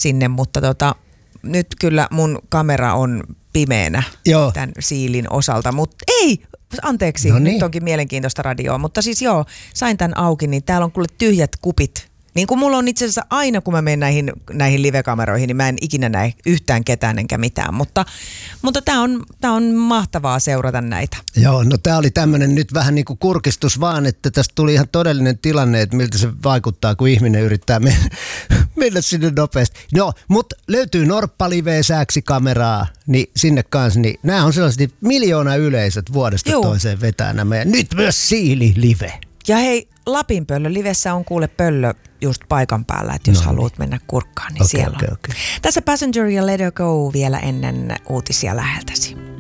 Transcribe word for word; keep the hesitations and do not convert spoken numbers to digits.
sinne, mutta tota, nyt kyllä mun kamera on pimeänä joo. tämän siilin osalta, mutta ei, anteeksi, no niin. Nyt onkin mielenkiintoista radioa, mutta siis joo, sain tämän auki, niin täällä on kuule tyhjät kupit. Niin kuin mulla on itse asiassa aina, kun mä menen näihin, näihin live-kameroihin, niin mä en ikinä näe yhtään ketään enkä mitään, mutta, mutta tää on, tää on mahtavaa seurata näitä. Joo, no tää oli tämmönen nyt vähän niin kuin kurkistus vaan, että tästä tuli ihan todellinen tilanne, että miltä se vaikuttaa, kun ihminen yrittää mennä, mennä sinne nopeasti. No, mutta löytyy Norppa-live-sääksi kameraa, niin sinne kanssa, niin nämä on sellaiset miljoona yleisöt vuodesta Juu. toiseen vetää nämä, ja nyt myös Siili-live. Ja hei, Lapin pöllö livessä on kuule pöllö just paikan päällä, että jos no, haluat mennä kurkkaan, niin okay, siellä on. Okay, okay. Tässä Passenger ja Let Her Go vielä ennen uutisia läheltäsi.